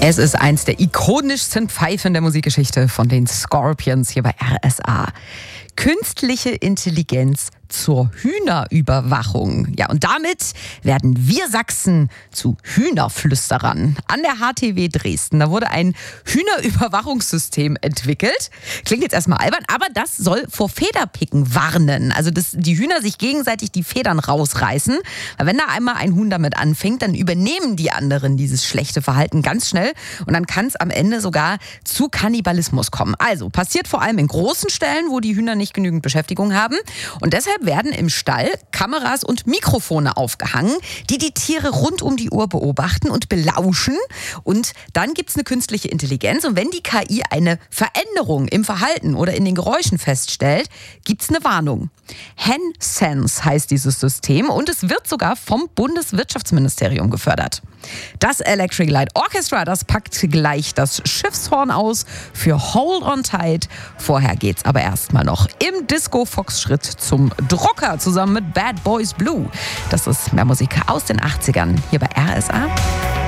Es ist eins der ikonischsten Pfeifen der Musikgeschichte von den Scorpions hier bei RSA. Künstliche Intelligenz zur Hühnerüberwachung. Ja, und damit werden wir Sachsen zu Hühnerflüsterern. An der HTW Dresden, da wurde ein Hühnerüberwachungssystem entwickelt. Klingt jetzt erstmal albern, aber das soll vor Federpicken warnen. Also, dass die Hühner sich gegenseitig die Federn rausreißen. Weil wenn da einmal ein Huhn damit anfängt, dann übernehmen die anderen dieses schlechte Verhalten ganz schnell. Und dann kann es am Ende sogar zu Kannibalismus kommen. Also, passiert vor allem in großen Ställen, wo die Hühner nicht genügend Beschäftigung haben. Und deshalb werden im Stall Kameras und Mikrofone aufgehangen, die die Tiere rund um die Uhr beobachten und belauschen. Und dann gibt es eine künstliche Intelligenz. Und wenn die KI eine Veränderung im Verhalten oder in den Geräuschen feststellt, gibt es eine Warnung. HenSense heißt dieses System und es wird sogar vom Bundeswirtschaftsministerium gefördert. Das Electric Light Orchestra, das packt gleich das Schiffshorn aus für Hold on Tight. Vorher geht's aber erstmal noch im Disco-Fox-Schritt zum Drucker zusammen mit Bad Boys Blue. Das ist mehr Musik aus den 80ern hier bei RSA.